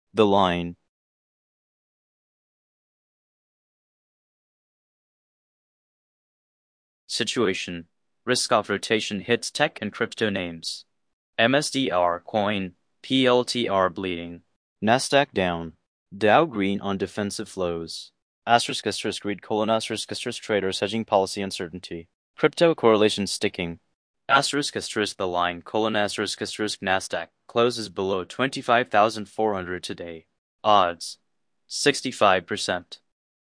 The line. Situation. Risk-off rotation hits tech and crypto names. MSDR coin, PLTR bleeding. Nasdaq down. Dow green on defensive flows. *** read : *** traders hedging policy uncertainty. Crypto correlation sticking. *** the line : Nasdaq closes below 25,400 today. Odds 65%.